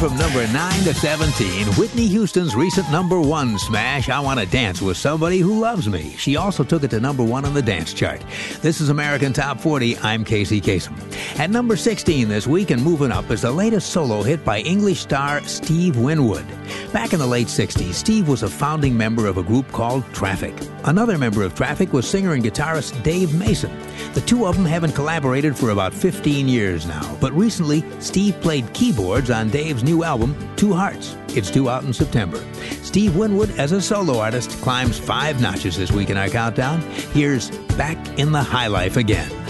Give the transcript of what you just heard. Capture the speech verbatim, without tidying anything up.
from number nine to seventeen, Whitney Houston's recent number one smash, I Want to Dance with Somebody Who Loves Me. She also took it to number one on the dance chart. This is American Top forty. I'm Casey Kasem. At number sixteen this week and moving up is the latest solo hit by English star Steve Winwood. Back in the late sixties, Steve was a founding member of a group called Traffic. Another member of Traffic was singer and guitarist Dave Mason. The two of them haven't collaborated for about fifteen years now, but recently Steve played keyboards on Dave's new album, Two Hearts. It's due out in September. Steve Winwood, as a solo artist, climbs five notches this week in our countdown. Here's Back in the High Life Again.